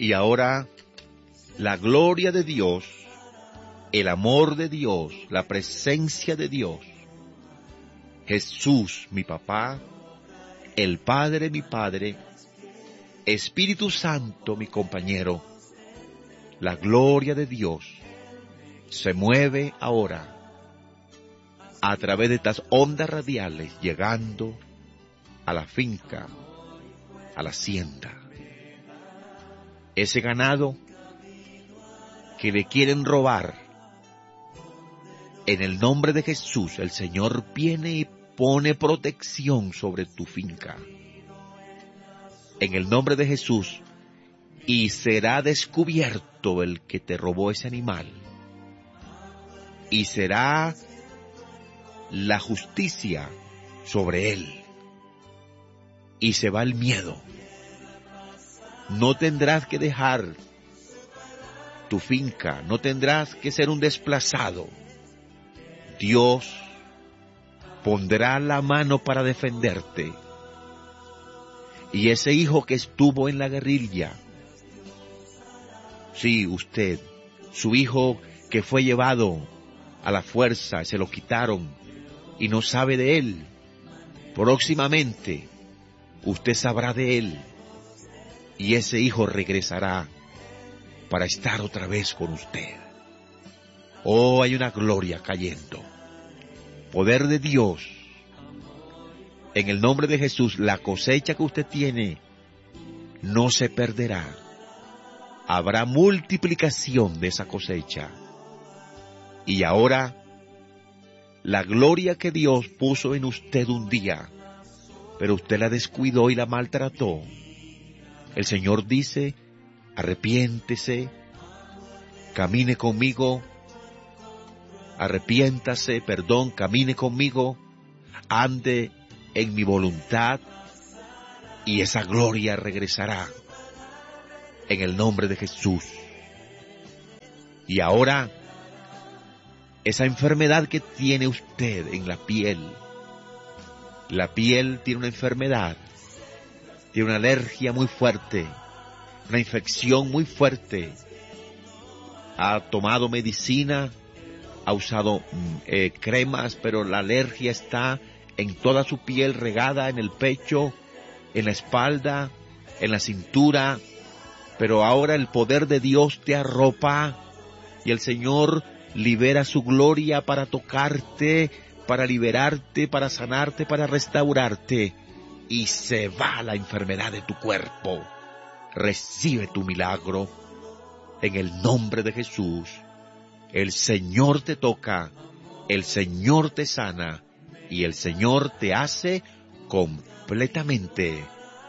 Y ahora la gloria de Dios, el amor de Dios, la presencia de Dios, Jesús mi papá, el Padre mi Padre, Espíritu Santo mi compañero, la gloria de Dios se mueve ahora a través de estas ondas radiales, llegando a la finca, a la hacienda. Ese ganado que le quieren robar, en el nombre de Jesús, el Señor viene y pone protección sobre tu finca. En el nombre de Jesús, y será descubierto el que te robó ese animal. Y será la justicia sobre él. Y se va el miedo. No tendrás que dejar tu finca, no tendrás que ser un desplazado. Dios pondrá la mano para defenderte. Y ese hijo que estuvo en la guerrilla, sí, usted, su hijo que fue llevado a la fuerza, se lo quitaron y no sabe de él, próximamente usted sabrá de él y ese hijo regresará para estar otra vez con usted. Oh, hay una gloria cayendo. Poder de Dios. En el nombre de Jesús, la cosecha que usted tiene no se perderá. Habrá multiplicación de esa cosecha. Y ahora, la gloria que Dios puso en usted un día, pero usted la descuidó y la maltrató. El Señor dice, arrepiéntese, camine conmigo, arrepiéntase, perdón, camine conmigo, ande en mi voluntad, y esa gloria regresará en el nombre de Jesús. Y ahora, esa enfermedad que tiene usted en la piel tiene una enfermedad, tiene una alergia muy fuerte, una infección muy fuerte, ha tomado medicina, ha usado cremas, pero la alergia está en toda su piel, regada en el pecho, en la espalda, en la cintura, pero ahora el poder de Dios te arropa y el Señor libera su gloria para tocarte, para liberarte, para sanarte, para restaurarte, y se va la enfermedad de tu cuerpo. Recibe tu milagro en el nombre de Jesús. El Señor te toca, el Señor te sana y el Señor te hace completamente